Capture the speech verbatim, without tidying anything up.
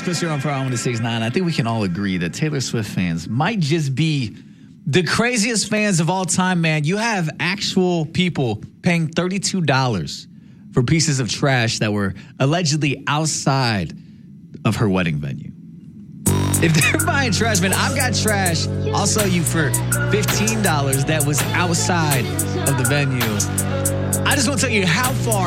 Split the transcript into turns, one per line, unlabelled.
Chris here on Power one six nine. I think we can all agree that Taylor Swift fans might just be the craziest fans of all time, man. You have actual people paying thirty-two dollars for pieces of trash that were allegedly outside of her wedding venue. If they're buying trash, man, I've got trash I'll sell you for fifteen dollars that was outside of the venue. I just want to tell you how far